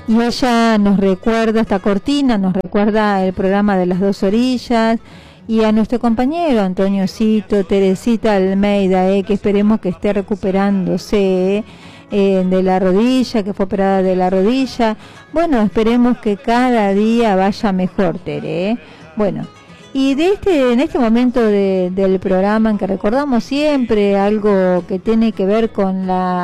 y ella nos recuerda, esta cortina nos recuerda el programa de las dos orillas, y a nuestro compañero Antonio Cito, Teresita Almeida, que esperemos que esté recuperándose de la rodilla, que fue operada de la rodilla. Bueno, esperemos que cada día vaya mejor, Tere. Bueno, y en este momento del programa en que recordamos siempre algo que tiene que ver con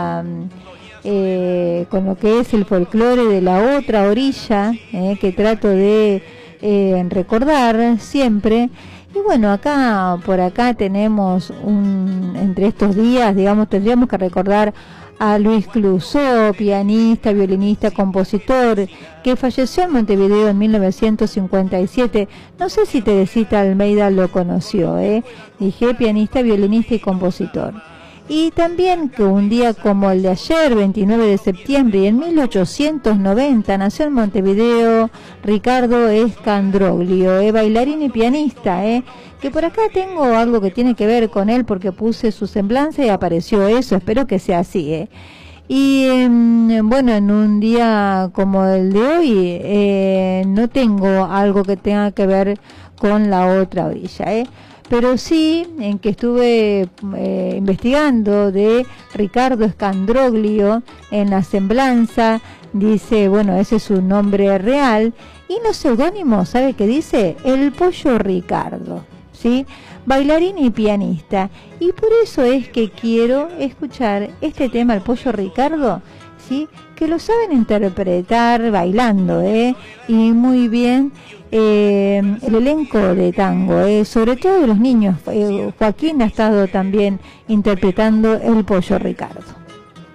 con lo que es el folclore de la otra orilla, que trato de recordar siempre. Y bueno, por acá tenemos entre estos días, digamos, tendríamos que recordar a Luis Clouseau, pianista, violinista, compositor, que falleció en Montevideo en 1957. No sé si Teresita Almeida lo conoció, dije pianista, violinista y compositor. Y también que un día como el de ayer, 29 de septiembre, y en 1890 nació en Montevideo Ricardo Escandroglio, bailarín y pianista, que por acá tengo algo que tiene que ver con él porque puse su semblanza y apareció eso, espero que sea así, Y bueno, en un día como el de hoy no tengo algo que tenga que ver con la otra orilla, pero sí en que estuve investigando de Ricardo Escandroglio en la semblanza, dice, bueno, ese es su nombre real, y los seudónimos, ¿sabe qué dice? El Pollo Ricardo, ¿sí? Bailarín y pianista, y por eso es que quiero escuchar este tema, el Pollo Ricardo, ¿sí? Que lo saben interpretar bailando, y muy bien el elenco de tango, sobre todo de los niños. Joaquín ha estado también interpretando el Pollo Ricardo.